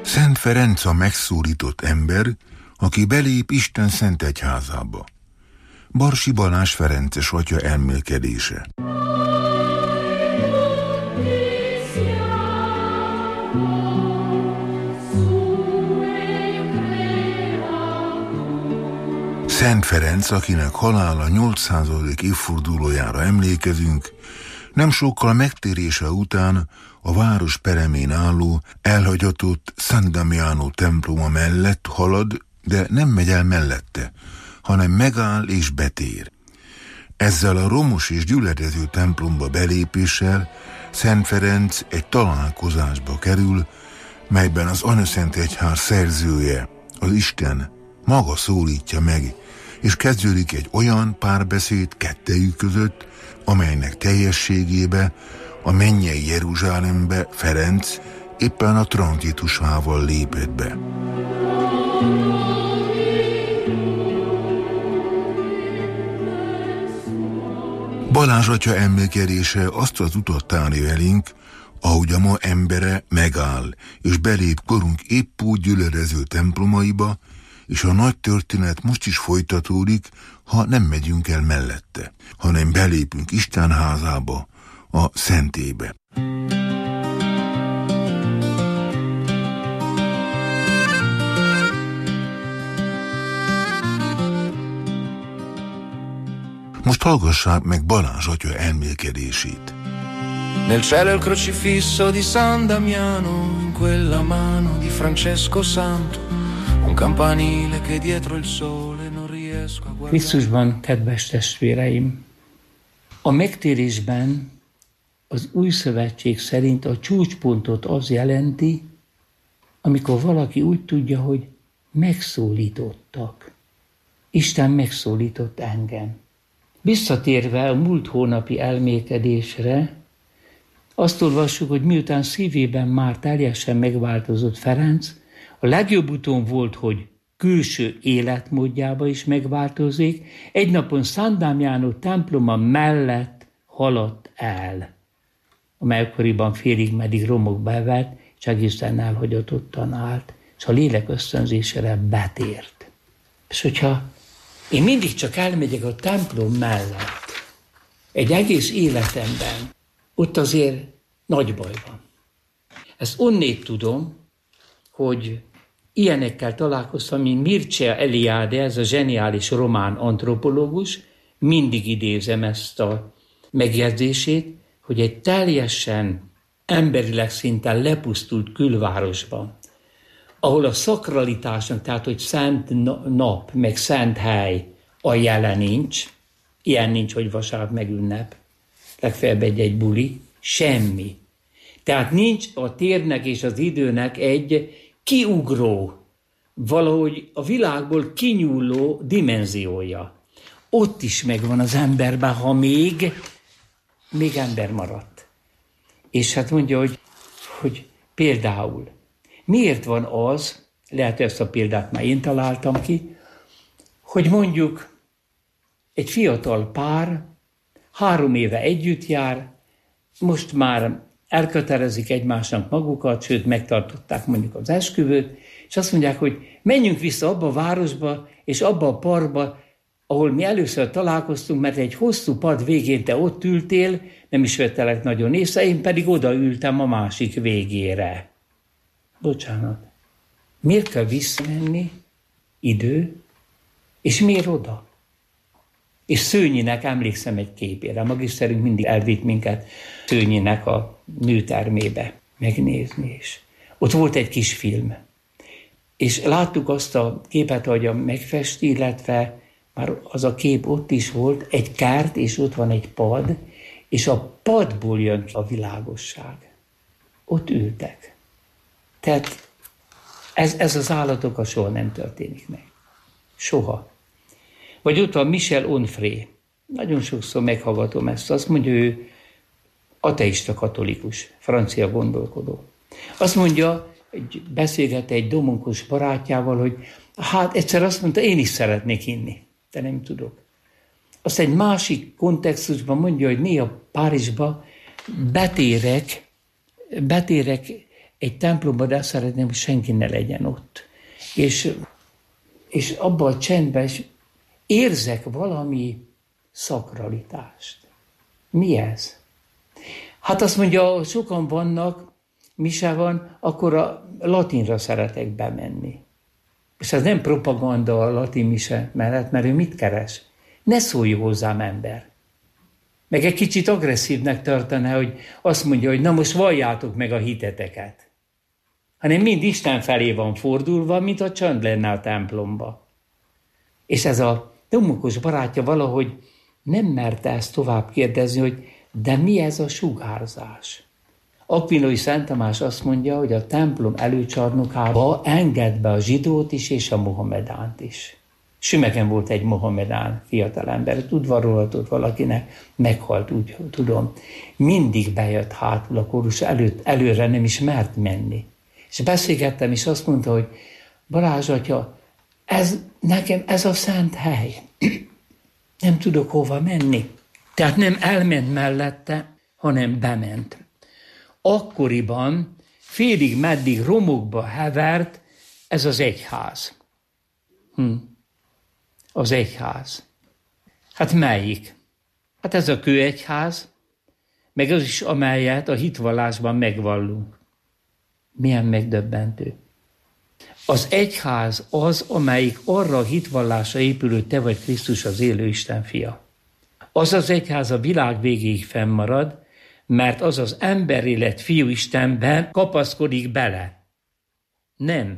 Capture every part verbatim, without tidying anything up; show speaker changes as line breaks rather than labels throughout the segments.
Szent Ferenc a megszólított ember, aki belép Isten szent egyházába. Barsi Balázs ferences atya elmélkedése. Szent Ferenc, akinek halála nyolcszázadik évfordulójára emlékezünk, nem sokkal megtérése után a város peremén álló, elhagyatott San Damiano temploma mellett halad, de nem megy el mellette, hanem megáll és betér. Ezzel a romos és gyülekező templomba belépéssel Szent Ferenc egy találkozásba kerül, melyben az Anyaszent Egyház szerzője, az Isten maga szólítja meg, és kezdődik egy olyan párbeszéd kettejük között, amelynek teljességébe a mennyei Jeruzsálembe Ferenc éppen a tranzitusával lépett be. Balázs atya emlékedése azt az utat tárja elénk, ahogy a ma embere megáll, és belép korunk épp úgy gyülekező templomaiba, és a nagy történet most is folytatódik, ha nem megyünk el mellette, hanem belépünk Isten házába, a szentébe. Most hallgassák meg Balázs atya elmélkedését.
Nel cielo il crocifisso di San Damiano, in quella mano di Francesco Santo, un campanile che dietro il sole non riesco a guardare.
Krisztusban, kedves testvéreim, a megtérésben az új szövetség szerint a csúcspontot az jelenti, amikor valaki úgy tudja, hogy megszólítottak. Isten megszólított engem. Visszatérve a múlt hónapi elmélkedésre, azt olvassuk, hogy miután szívében már teljesen megváltozott Ferenc, a legjobb úton volt, hogy külső életmódjába is megváltozik, egy napon San Damiano temploma mellett haladt el, amely akkoriban félig meddig romokba evett, és egészen elhagyatottan állt, és a lélek ösztönzésére betért. És hogyha én mindig csak elmegyek a templom mellett, egy egész életemben, ott azért nagy baj van. Ezt onnét tudom, hogy ilyenekkel találkoztam, mint Mircea Eliade, ez a zseniális román antropológus, mindig idézem ezt a megjegyzését, hogy egy teljesen emberileg szinten lepusztult külvárosban, ahol a szakralitásnak, tehát hogy szent nap, meg szent hely a jele nincs, ilyen nincs, hogy vasárnap meg ünnep, legfeljebb egy-egy buli, semmi. Tehát nincs a térnek és az időnek egy kiugró, valahogy a világból kinyúló dimenziója. Ott is megvan az emberben, ha még, még ember maradt. És hát mondja, hogy, hogy például, miért van az, lehet ezt a példát már én találtam ki, hogy mondjuk egy fiatal pár három éve együtt jár, most már elkötelezik egymásnak magukat, sőt megtartották mondjuk az esküvőt, és azt mondják, hogy menjünk vissza abba a városba, és abba a parkba, ahol mi először találkoztunk, mert egy hosszú pad végén te ott ültél, nem is vettelek nagyon észre, én pedig oda ültem a másik végére. Bocsánat. Miért kell visszamenni? Idő. És miért oda? És Szőnyinek emlékszem egy képére. Magiszterünk mindig elvitt minket Szőnyinek a műtermébe megnézni is. Ott volt egy kis film. És láttuk azt a képet, ahogy megfesti, illetve már az a kép ott is volt, egy kert, és ott van egy pad, és a padból jön ki a világosság. Ott ültek. Tehát ez, ez az állatokkal soha nem történik meg. Soha. Vagy ott van Michel Onfray. Nagyon sokszor meghallgatom ezt. Azt mondja, ő ateista katolikus, francia gondolkodó. Azt mondja, hogy beszélget egy domonkos barátjával, hogy hát egyszer azt mondta, én is szeretnék inni, de nem tudok. Azt egy másik kontextusban mondja, hogy néha Párizsba betérek, betérek egy templomban, de azt szeretném, hogy senki ne legyen ott. És, és abban a csendben is érzek valami szakralitást. Mi ez? Hát azt mondja, sokan vannak, mise van, akkor a latinra szeretek bemenni. És ez nem propaganda a latin mise mellett, mert ő mit keres? Ne szólj hozzám, ember. Meg egy kicsit agresszívnek tartaná, hogy azt mondja, hogy na most valljátok meg a hiteteket. Hanem mind Isten felé van fordulva, mint a csönd lenne a templomba. És ez a domokos barátja valahogy nem merte ezt tovább kérdezni, hogy de mi ez a sugárzás? Akvinói Szent Tamás azt mondja, hogy a templom előcsarnokába enged be a zsidót is és a mohamedánt is. Sümegen volt egy mohamedán fiatalember, udvarolhatott valakinek, meghalt, úgy tudom. Mindig bejött hátul a kórus előtt, előre nem is mert menni. És beszélgettem, és azt mondta, hogy Balázs atya, ez, nekem ez a szent hely. Nem tudok hova menni. Tehát nem elment mellette, hanem bement. Akkoriban félig meddig romokba hevert ez az egyház. Hm. Az egyház. Hát melyik? Hát ez a kőegyház, meg az is, amelyet a hitvallásban megvallunk. Milyen megdöbbentő. Az egyház az, amelyik arra a hitvallásra épül, hogy te vagy Krisztus az élő Isten fia. Az az egyház a világ végéig fennmarad, mert az az emberi lett fiú Istenben kapaszkodik bele. Nem.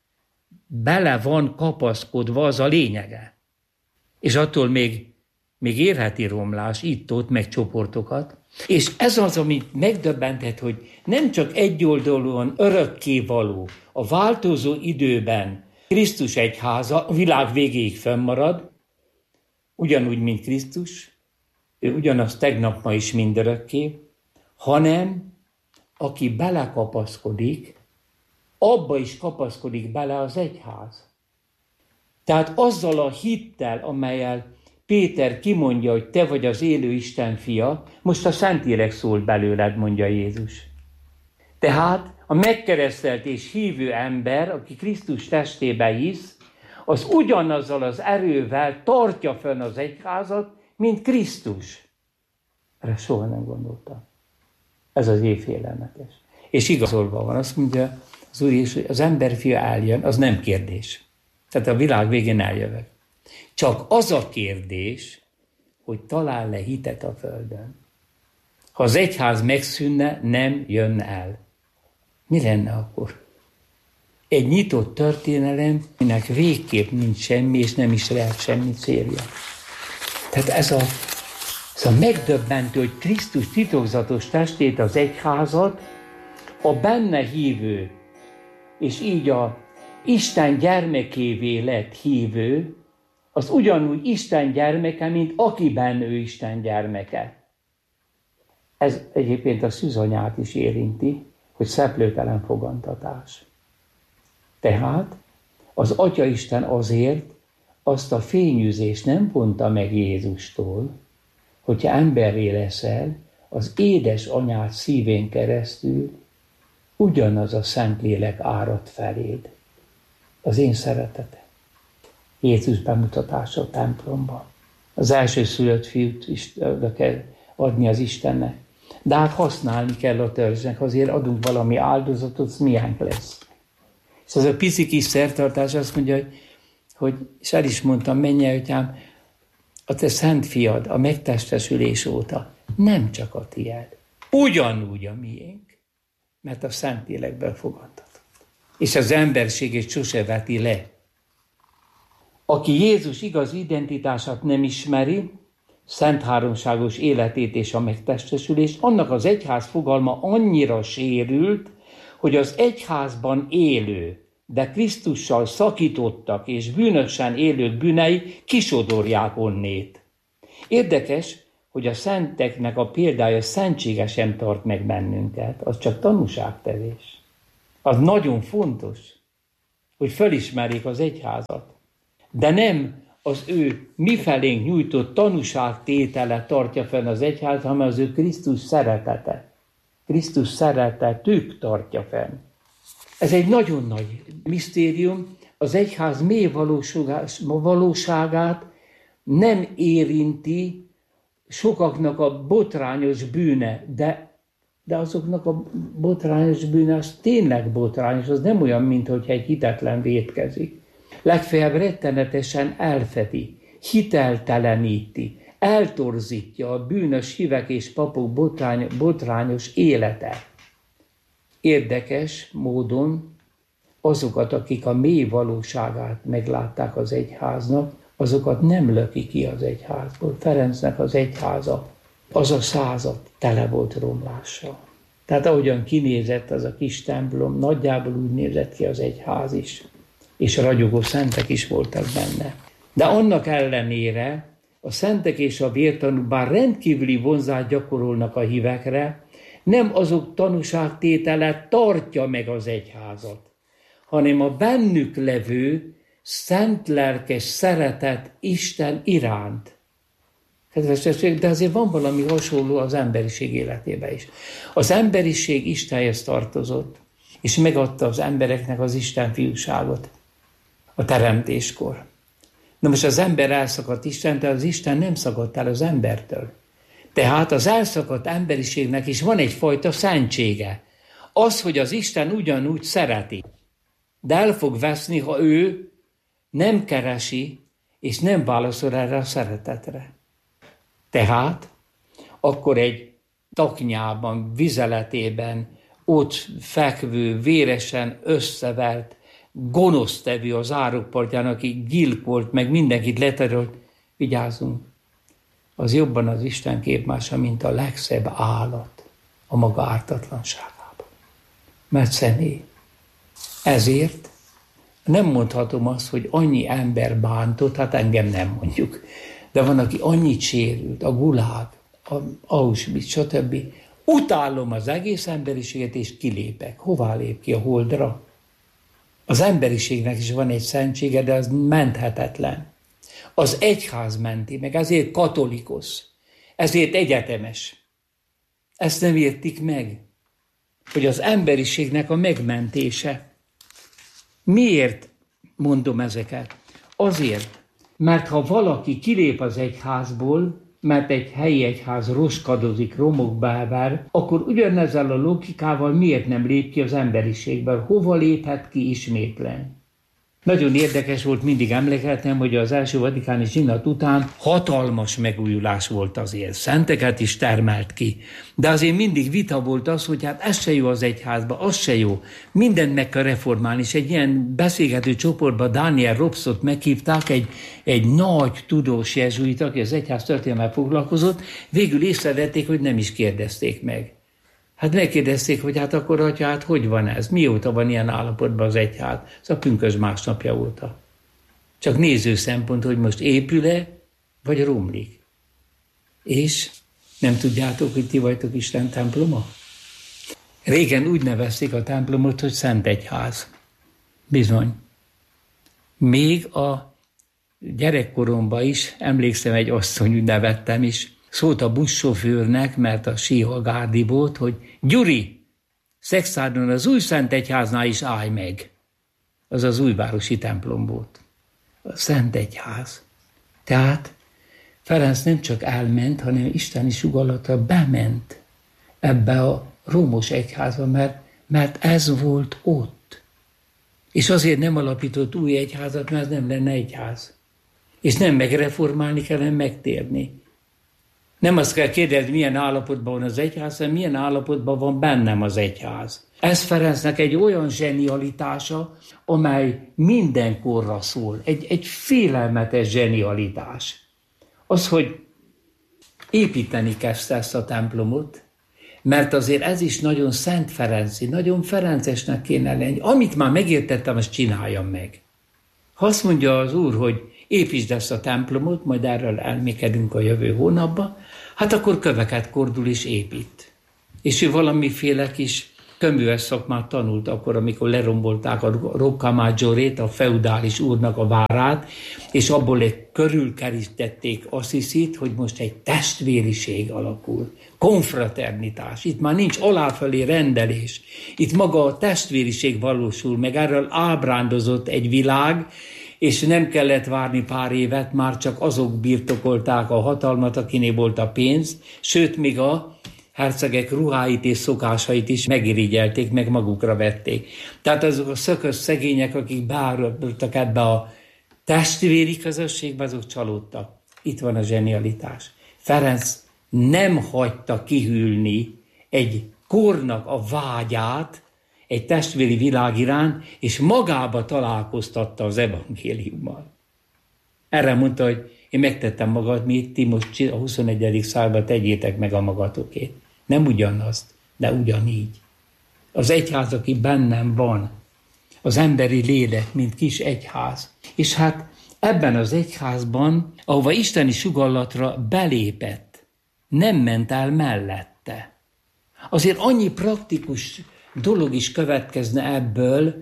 Bele van kapaszkodva, az a lényege. És attól még, még érheti romlás, itt-ott, meg csoportokat. És ez az, amit megdöbbentett, hogy nem csak egyoldalúan örökkévaló, a változó időben Krisztus egyháza a világ végéig fennmarad, ugyanúgy, mint Krisztus, ő ugyanaz tegnap, ma is mindörökké, hanem aki belekapaszkodik, abba is kapaszkodik bele az egyház. Tehát azzal a hittel, amellyel Péter kimondja, hogy te vagy az élő Isten fia, most a Szentlélek szól belőled, mondja Jézus. Tehát a megkeresztelt és hívő ember, aki Krisztus testébe hisz, az ugyanazzal az erővel tartja fönn az egyházat, mint Krisztus. Erre soha nem gondoltam. Ez az évfélelmetes. És igazolva van, azt mondja az Úr Jézus, hogy az emberfia eljön, az nem kérdés. Tehát a világ végén eljövök. Csak az a kérdés, hogy talál le hitet a földön. Ha az egyház megszűnne, nem jönne el. Mi lenne akkor? Egy nyitott történelem, aminek végképp nincs semmi, és nem is lehet semmi célja. Tehát ez a, ez a megdöbbentő, hogy Krisztus titokzatos testét, az egyházat, a benne hívő, és így a Isten gyermekévé lett hívő, az ugyanúgy Isten gyermeke, mint akiben ő Isten gyermeke. Ez egyébként a szűzanyát is érinti, hogy szeplőtelen fogantatás. Tehát az Atyaisten azért azt a fényűzést nem vonta meg Jézustól, hogyha emberré leszel, az édes anyád szívén keresztül ugyanaz a Szentlélek árad feléd. Az én szeretetem. Jézus bemutatása a templomban. Az első szülött fiút is oda kell adni az Istennek. De hát használni kell a törzsnek, azért adunk valami áldozatot, az miánk lesz. És ez a pici kis szertartás azt mondja, hogy, hogy és el is mondtam, mennyei atyám, a te szent fiad a megtestesülés óta nem csak a tiéd, ugyanúgy a miénk, mert a Szentlélekből fogadtatott. És az emberségét sose veti le. Aki Jézus igaz identitását nem ismeri, szent háromságos életét és a megtestesülést, annak az egyház fogalma annyira sérült, hogy az egyházban élő, de Krisztussal szakítottak és bűnösen élők bűnei kisodorják onnét. Érdekes, hogy a szenteknek a példája szentsége sem tart meg bennünket, az csak tanúságtevés. Az nagyon fontos, hogy felismerjék az egyházat. De nem az ő mifelénk nyújtott tanúságtétele tartja fenn az egyház, hanem az ő Krisztus szeretete. Krisztus szeretetük tartja fenn. Ez egy nagyon nagy misztérium, az egyház mély valóságát nem érinti sokaknak a botrányos bűne, de, de azoknak a botrányos bűne az tényleg botrányos, az nem olyan, mint hogyha egy hitetlen vétkezik. Legfeljebb rettenetesen elfedi, hitelteleníti, eltorzítja a bűnös hívek és papok botrány, botrányos élete. Érdekes módon azokat, akik a mély valóságát meglátták az egyháznak, azokat nem löki ki az egyházból. Ferencnek az egyháza, az a század tele volt romlással. Tehát ahogyan kinézett az a kis templom, nagyjából úgy nézett ki az egyház is. És ragyogó szentek is voltak benne. De annak ellenére a szentek és a vértanúk bár rendkívüli vonzást gyakorolnak a hívekre, nem azok tanúságtétele tartja meg az egyházat, hanem a bennük levő szent lelkes szeretet Isten iránt. Kedves testvérek, de azért van valami hasonló az emberiség életében is. Az emberiség Istenhez tartozott, és megadta az embereknek az Isten fiúságot a teremtéskor. Na most az ember elszakadt Istentől, az Isten nem szakadt el az embertől. Tehát az elszakadt emberiségnek is van egyfajta szentsége. Az, hogy az Isten ugyanúgy szereti, de el fog veszni, ha ő nem keresi, és nem válaszol erre a szeretetre. Tehát akkor egy taknyában, vizeletében, ott fekvő, véresen összevert, gonosztevő az árokpartján, aki gyilkolt, meg mindenkit leterolt, vigyázzunk, az jobban az Isten képmása, mint a legszebb állat a maga ártatlanságában. Mert személy. Ezért nem mondhatom azt, hogy annyi ember bántott, hát engem nem mondjuk, de van, aki annyit sérült, a Gulág, a Auschwitz, stb. Utálom az egész emberiséget, és kilépek. Hová lép ki? A holdra? Az emberiségnek is van egy szentsége, de az menthetetlen. Az egyház menti meg, ezért katolikus, ezért egyetemes. Ezt nem értik meg, hogy az emberiségnek a megmentése. Miért mondom ezeket? Azért, mert ha valaki kilép az egyházból, mert egy helyi egyház roskadozik, romokba elver, akkor ugyanezzel a logikával miért nem lép ki az emberiségből? Hova léphet ki ismétlen? Nagyon érdekes volt, mindig emlékeztem, hogy az első vatikáni zsinat után hatalmas megújulás volt azért. Szenteket is termelt ki. De azért mindig vita volt az, hogy hát ez se jó az egyházba, az se jó. Mindent meg kell reformálni, és egy ilyen beszélgető csoportban Daniel Robsot meghívták, egy, egy nagy tudós jezsuita, aki az egyház történelemmel foglalkozott, végül észrevették, hogy nem is kérdezték meg. Hát megkérdezték, hogy hát akkor, atya, hát hogy van ez? Mióta van ilyen állapotban az egyház? Ez a pünkösd másnapja óta. Csak néző szempont, hogy most épül-e, vagy romlik. És nem tudjátok, hogy ti vagytok Isten temploma? Régen úgy nevezték a templomot, hogy Szent Egyház. Bizony. Még a gyerekkoromban is, emlékszem, egy asszony, úgy nevettem is, szólt a buszsofőrnek, mert a síha gárdi volt, hogy Gyuri, Szexárdon az új Szent Egyháznál is állj meg. Az az újvárosi templom volt. A Szent Egyház. Tehát Ferenc nem csak elment, hanem isteni sugallatra bement ebbe a rómos egyházba, mert, mert ez volt ott. És azért nem alapított új egyházat, mert ez nem lenne egyház. És nem megreformálni kell, hanem megtérni. Nem azt kell kérdezni, milyen állapotban van az egyház, hanem milyen állapotban van bennem az egyház. Ez Ferencnek egy olyan zsenialitása, amely mindenkorra szól. Egy, egy félelmetes zsenialitás. Az, hogy építeni kezdte ezt a templomot, mert azért ez is nagyon Szent Ferenci, nagyon ferencesnek kéne lenni. Amit már megértettem, azt csináljam meg. Ha azt mondja az Úr, hogy építsd ezt a templomot, majd erről elmékedünk a jövő hónapban, hát akkor köveket kordul és épít. És ő valamiféle kis köműves szakmát tanult akkor, amikor lerombolták a Rocca-Maggiorét, a feudális úrnak a várát, és abból egy körülkerítették Assisit, hogy most egy testvériség alakul. Konfraternitás. Itt már nincs aláfelé rendelés. Itt maga a testvériség valósul meg. Erről ábrándozott egy világ, és nem kellett várni pár évet, már csak azok birtokolták a hatalmat, akinél volt a pénz, sőt, még a hercegek ruháit és szokásait is megirigyelték, meg magukra vették. Tehát azok a szökös szegények, akik beárultak ebbe a testvéri közösségbe, azok csalódtak. Itt van a zsenialitás. Ferenc nem hagyta kihűlni egy kornak a vágyát, egy testvéri világ iránt, és magába találkoztatta az evangéliummal. Erre mondta, hogy én megtettem magad, mi ti most a huszonegyedik században tegyétek meg a magatokét. Nem ugyanazt, de ugyanígy. Az egyház, aki bennem van, az emberi lélek, mint kis egyház. És hát ebben az egyházban, ahova isteni sugallatra belépett, nem ment el mellette. Azért annyi praktikus dolog is következne ebből,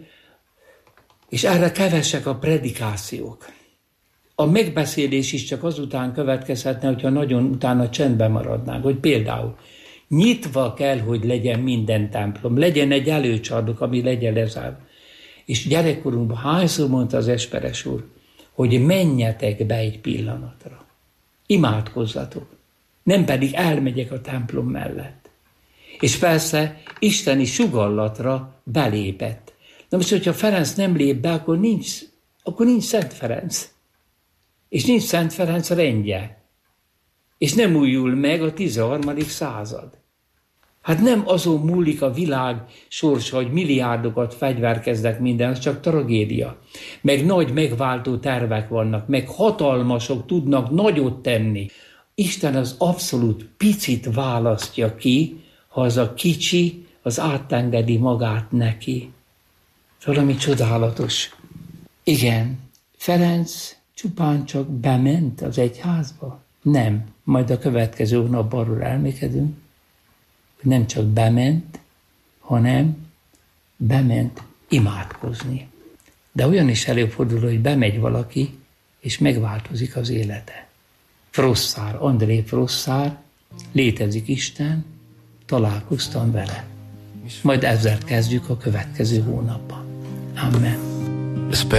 és erre kevesek a predikációk. A megbeszélés is csak azután következhetne, hogyha nagyon utána csendben maradnánk, hogy például nyitva kell, hogy legyen minden templom, legyen egy előcsarnok, ami legyen lezárva. És gyerekkorunkban hányszor mondta az Esperes úr, hogy menjetek be egy pillanatra, imádkozzatok, nem pedig elmegyek a templom mellett. És persze isteni sugallatra belépett. Na most, hogyha Ferenc nem lép be, akkor nincs, akkor nincs Szent Ferenc. És nincs Szent Ferenc rendje. És nem újul meg a tizenharmadik század. Hát nem azon múlik a világ sorsa, hogy milliárdokat fegyverkeznek minden, az csak tragédia. Meg nagy megváltó tervek vannak, meg hatalmasok tudnak nagyot tenni. Isten az abszolút picit választja ki, ha az a kicsi, az átengedi magát neki. Valami csodálatos. Igen, Ferenc csupán csak bement az egyházba? Nem. Majd a következő hónapban arról elmékedünk, hogy nem csak bement, hanem bement imádkozni. De olyan is előfordul, hogy bemegy valaki, és megváltozik az élete. Frosszár, André Frosszár, létezik Isten, találkoztam vele. Majd ezzel kezdjük a következő hónapban. Amen.